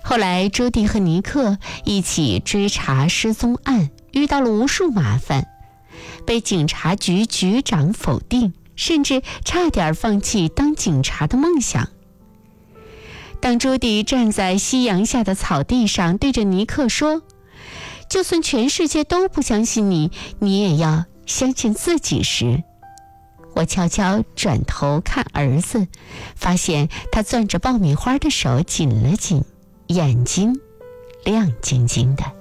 后来朱迪和尼克一起追查失踪案，遇到了无数麻烦，被警察局局长否定，甚至差点放弃当警察的梦想。当朱迪站在夕阳下的草地上，对着尼克说，就算全世界都不相信你，你也要相信自己时，我悄悄转头看儿子，发现他攥着爆米花的手紧了紧，眼睛亮晶晶的。